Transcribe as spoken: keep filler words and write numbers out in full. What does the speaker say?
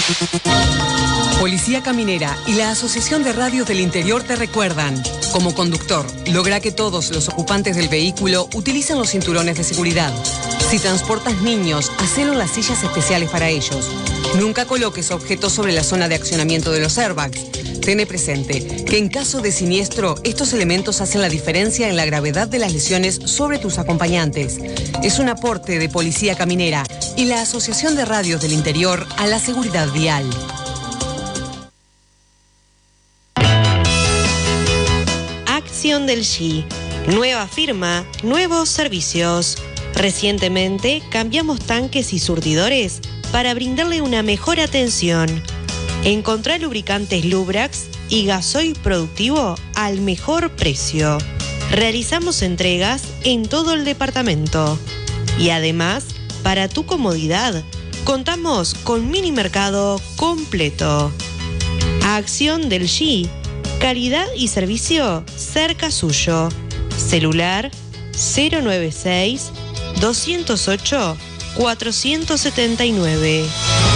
Policía Caminera y la Asociación de Radios del Interior te recuerdan: como conductor, logra que todos los ocupantes del vehículo utilicen los cinturones de seguridad. Si transportas niños, hacelo en las sillas especiales para ellos. Nunca coloques objetos sobre la zona de accionamiento de los airbags. Ten presente que en caso de siniestro, estos elementos hacen la diferencia en la gravedad de las lesiones sobre tus acompañantes. Es un aporte de Policía Caminera y la Asociación de Radios del Interior a la seguridad vial. Acción del G. Nueva firma, nuevos servicios. Recientemente cambiamos tanques y surtidores para brindarle una mejor atención. Encontrá lubricantes Lubrax y gasoil productivo al mejor precio. Realizamos entregas en todo el departamento. Y además, para tu comodidad, contamos con mini mercado completo. Acción del G. Calidad y servicio cerca suyo. Celular cero nueve seis, dos cero ocho, cuatro siete nueve.